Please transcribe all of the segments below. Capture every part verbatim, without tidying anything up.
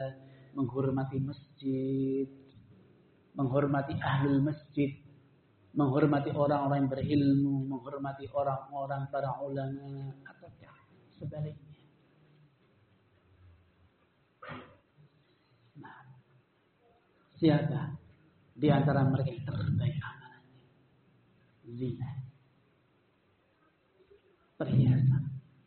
menghormati masjid, menghormati ahlul masjid, menghormati orang-orang yang berilmu, menghormati orang-orang para ulama, ataukah sebaliknya? Nah, siapa di antara mereka yang terbaik amalannya? Zina, perhiasan.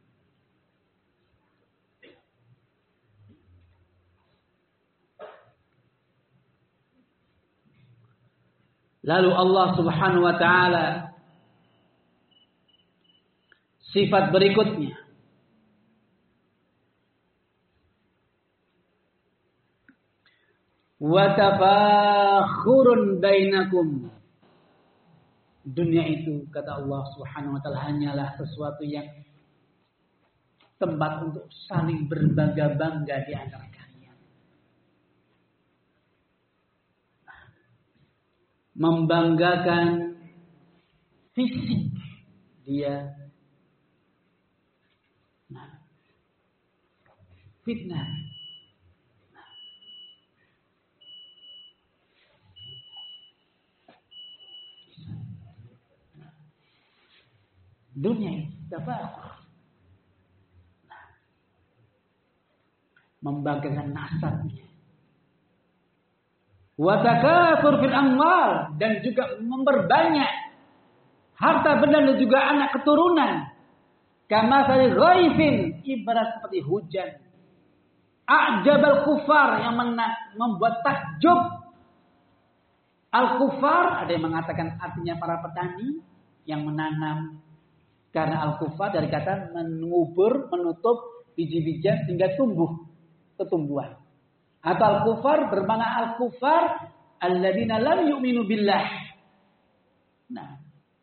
Lalu Allah Subhanahu wa taala sifat berikutnya, wa tafakhurun bainakum. Dunia itu, kata Allah Subhanahu wa taala, hanyalah sesuatu yang tempat untuk saling berbangga-bangga di antara kalian. Membanggakan fisik dia, nah, fitnah. Nah, dunia ini tafakhur, nah, membanggakan nasabnya. Wa takatsur fil amwal, dan juga memperbanyak harta benda dan juga anak keturunan. Kama sari ghaifin, ibarat seperti hujan. A'jabal kufar, yang membuat takjub. Al-kufar, ada yang mengatakan artinya para petani yang menanam. Karena al-kufar dari kata mengubur, menutup biji-bijian sehingga tumbuh ketumbuhan. Atau al-kufar bermakna al-kufar alladzina lam yu'minu billah. Nah,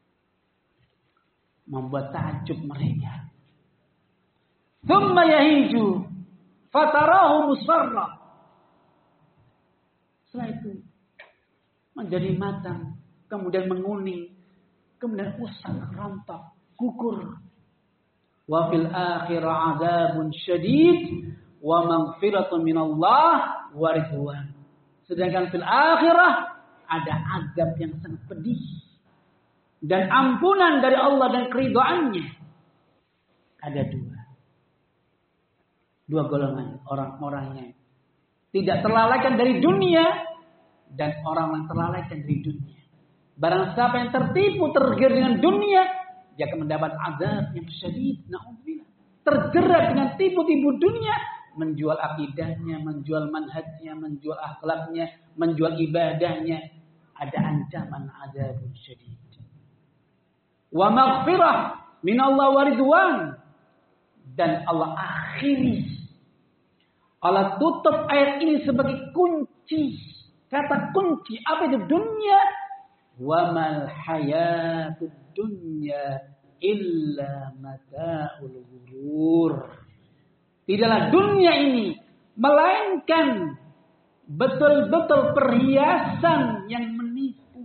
membuat takjub mereka. Tsumma yahiju fatarahu musfarra. Setelah itu menjadi matang, kemudian menguning, kemudian usang, rontok, gugur. Wa fil akhirah adzabun syadid wa maghfiratun minallah wa ridwan. Sedangkan fil akhirah ada azab yang sangat pedih dan ampunan dari Allah dan keridhaannya. Ada dua. Dua golongan orang-orang yang tidak terlalaikan dari dunia dan orang yang terlalaikan dari dunia. Barang siapa yang tertipu, tergiur dengan dunia, dia akan mendapat azab yang syadid. Na'udzubillah. Terjerat dengan tipu-tipu dunia, menjual akidahnya, menjual manhajnya, menjual akhlaknya, menjual ibadahnya. Ada ancaman azabun syadid. Wa maghfirah minallah wa ridwan. Dan Allah akhiri, Allah tutup ayat ini sebagai kunci. Kata kunci, apa itu dunia? Wa mal hayatud dunya illa mata'ul ghurur. Tidaklah dunia ini melainkan betul-betul perhiasan yang menipu.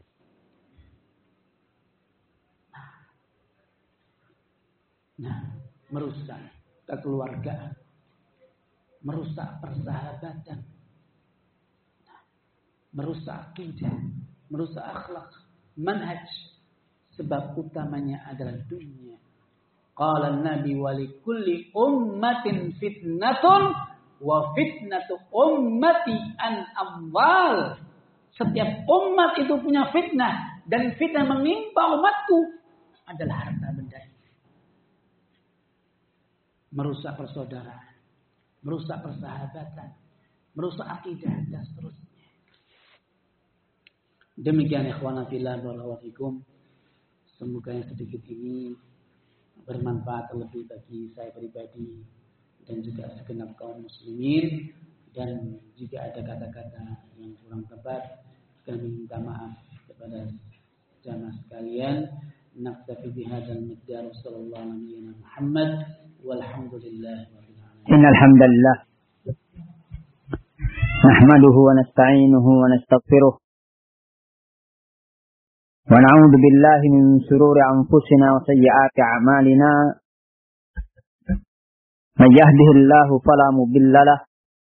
Nah, merusak kekeluargaan, merusak persahabatan, nah, merusak akidah, merusak akhlak, manhaj. Sebab utamanya adalah dunia. Qala an-nabi wa likulli ummatin fitnatun wa fitnatu ummati an amwal. Setiap umat itu punya fitnah, dan fitnah menimpa umatku adalah harta benda. Merusak persaudaraan, merusak persahabatan, merusak akidah dan seterusnya. Demikian ikhwana fillah barakallahu fikum. Semoga yang sedikit ini bermanfaat lebih bagi saya pribadi dan juga segenap kaum muslimin. Dan jika ada kata-kata yang kurang tepat, kami minta maaf kepada jamaah sekalian. Naktafi bihadzal miqdar, sallallahu alaihi wa Muhammad walhamdulillah rabbil alamin. Innal hamdalillah nahmaduhu wa nasta'inuhu wa nastaghfiruh wa na'udzu billahi min shururi anfusina wa sayyiati a'malina. May yahdihillahu fala mudilla lahu